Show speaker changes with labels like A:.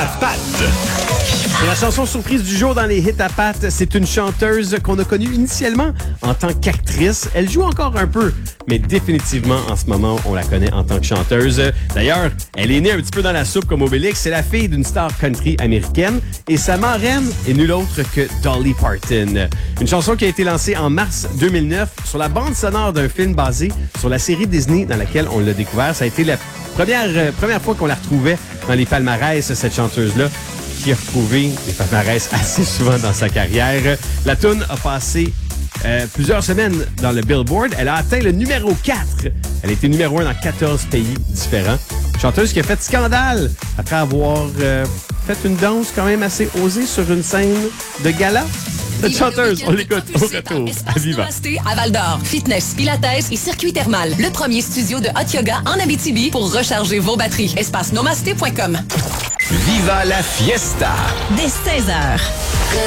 A: Pat.
B: C'est la chanson surprise du jour dans les hits à Pat. C'est une chanteuse qu'on a connue initialement en tant qu'actrice. Elle joue encore un peu, mais définitivement, en ce moment, on la connaît en tant que chanteuse. D'ailleurs, elle est née un petit peu dans la soupe comme Obélix. C'est la fille d'une star country américaine et sa marraine est nulle autre que Dolly Parton. Une chanson qui a été lancée en mars 2009 sur la bande sonore d'un film basé sur la série Disney dans laquelle on l'a découvert. Ça a été la première fois qu'on la retrouvait dans les palmarès, cette chanteuse-là, qui a retrouvé les palmarès assez souvent dans sa carrière. La toune a passé plusieurs semaines dans le Billboard. Elle a atteint le numéro 4. Elle a été numéro 1 dans 14 pays différents. Chanteuse qui a fait scandale après avoir fait une danse quand même assez osée sur une scène de gala. Cette chanteuse, on l'écoute au retour à Viva.
C: Nomasté à Val-d'Or. Fitness, pilates et circuit thermal. Le premier studio de hot yoga en Abitibi pour recharger vos batteries. Espace nomasté.com.
A: Viva la fiesta.
C: Dès 16h.